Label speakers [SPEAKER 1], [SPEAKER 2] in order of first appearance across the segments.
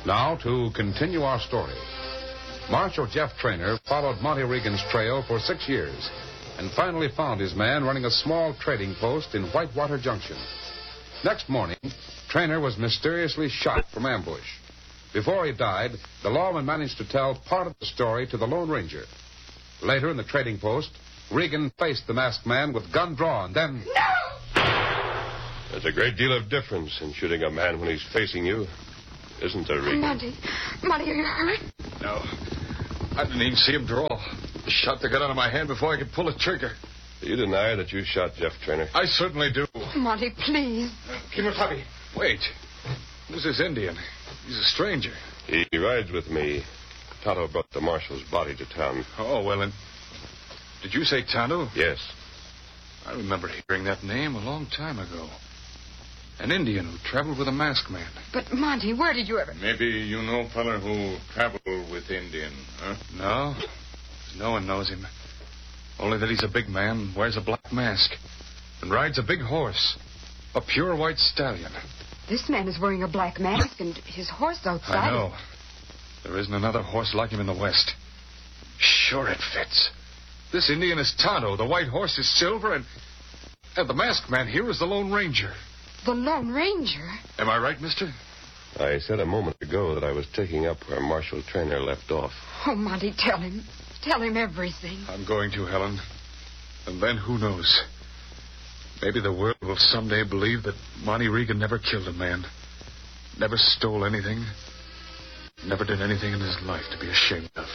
[SPEAKER 1] Now, to continue our story. Marshal Jeff Trainer followed Monty Regan's trail for 6 years and finally found his man running a small trading post in Whitewater Junction. Next morning, Trainer was mysteriously shot from ambush. Before he died, the lawman managed to tell part of the story to the Lone Ranger. Later in the trading post, Regan faced the masked man with gun drawn, then...
[SPEAKER 2] No!
[SPEAKER 3] There's a great deal of difference in shooting a man when he's facing you, isn't there, Regan?
[SPEAKER 2] Monty, are you hurt?
[SPEAKER 4] No. I didn't even see him draw. The shot the gun out of my hand before I could pull the trigger.
[SPEAKER 3] You deny that you shot Jeff Trainer?
[SPEAKER 4] I certainly do.
[SPEAKER 2] Monty, please.
[SPEAKER 4] Kimosabe. Wait. Who's this Indian? He's a stranger.
[SPEAKER 3] He rides with me. Tonto brought the marshal's body to town.
[SPEAKER 4] Oh, well, and... Did you say Tonto?
[SPEAKER 3] Yes.
[SPEAKER 4] I remember hearing that name a long time ago. An Indian who traveled with a masked man.
[SPEAKER 2] But, Monty, where did you ever...
[SPEAKER 5] Maybe you know fella who traveled with Indian, huh?
[SPEAKER 4] No. No one knows him. Only that he's a big man, wears a black mask, and rides a big horse. A pure white stallion.
[SPEAKER 2] This man is wearing a black mask and his horse outside.
[SPEAKER 4] I know. There isn't another horse like him in the West. Sure it fits. This Indian is Tonto. The white horse is Silver, and the masked man here is the Lone Ranger.
[SPEAKER 2] The Lone Ranger?
[SPEAKER 4] Am I right, mister?
[SPEAKER 3] I said a moment ago that I was taking up where Marshal Trainer left off.
[SPEAKER 2] Oh, Monty, tell him. Tell him everything.
[SPEAKER 4] I'm going to, Helen. And then who knows? Maybe the world will someday believe that Monty Regan never killed a man. Never stole anything. Never did anything in his life to be ashamed of.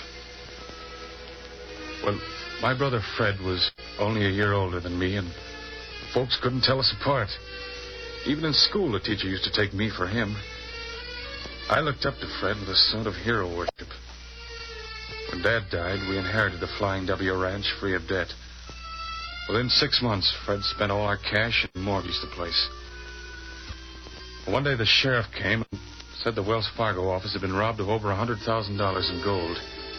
[SPEAKER 4] Well, my brother Fred was only a year older than me, and folks couldn't tell us apart. Even in school, the teacher used to take me for him. I looked up to Fred with a sort of hero worship. When Dad died, we inherited the Flying W Ranch free of debt. Within 6 months, Fred spent all our cash and mortgaged the place. One day, the sheriff came and said the Wells Fargo office had been robbed of over $100,000 in gold.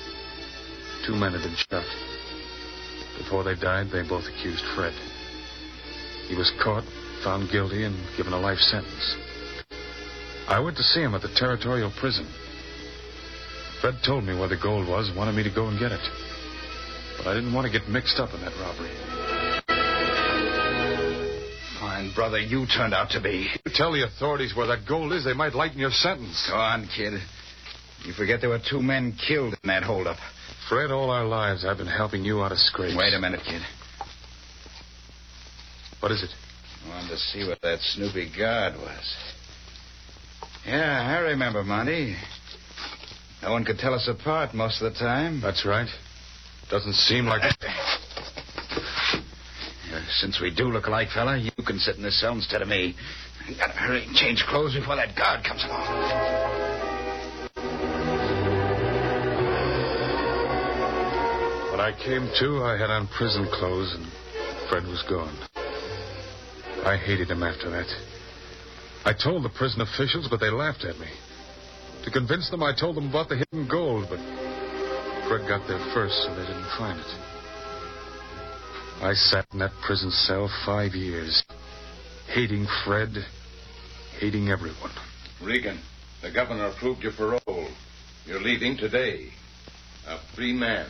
[SPEAKER 4] 2 men had been shot. Before they died, they both accused Fred. He was caught, found guilty, and given a life sentence. I went to see him at the territorial prison. Fred told me where the gold was and wanted me to go and get it. But I didn't want to get mixed up in that robbery.
[SPEAKER 6] Fine brother you turned out to be.
[SPEAKER 4] You tell the authorities where that gold is, they might lighten your sentence.
[SPEAKER 6] Go on, kid. You forget there were 2 men killed in that holdup.
[SPEAKER 4] Fred, all our lives I've been helping you out of scrapes.
[SPEAKER 6] Wait a minute, kid.
[SPEAKER 4] What is it?
[SPEAKER 6] I wanted to see what that Snoopy guard was. Yeah, I remember, Monty. No one could tell us apart most of the time.
[SPEAKER 4] That's right. Doesn't seem like...
[SPEAKER 6] Since we do look alike, fella, you can sit in this cell instead of me. I gotta hurry and change clothes before that guard comes along.
[SPEAKER 4] When I came to, I had on prison clothes, and Fred was gone. I hated him after that. I told the prison officials, but they laughed at me. To convince them, I told them about the hidden gold, but Fred got there first, so they didn't find it. I sat in that prison cell 5 years, hating Fred, hating everyone.
[SPEAKER 5] Regan, the governor approved your parole. You're leaving today. A free man.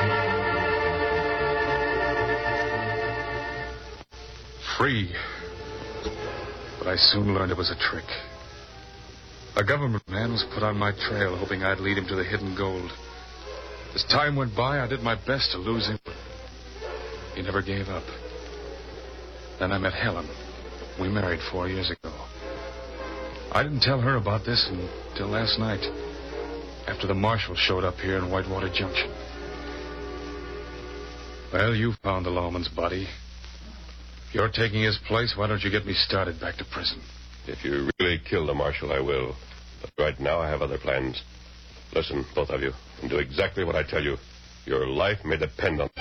[SPEAKER 4] Free. But I soon learned it was a trick. A government man was put on my trail, hoping I'd lead him to the hidden gold. As time went by, I did my best to lose him, but he never gave up. Then I met Helen. We married 4 years ago. I didn't tell her about this until last night, after the marshal showed up here in Whitewater Junction. Well, you found the lawman's body. If you're taking his place, why don't you get me started back to prison?
[SPEAKER 3] If you really kill the marshal, I will. But right now, I have other plans. Listen, both of you, and do exactly what I tell you. Your life may depend on it.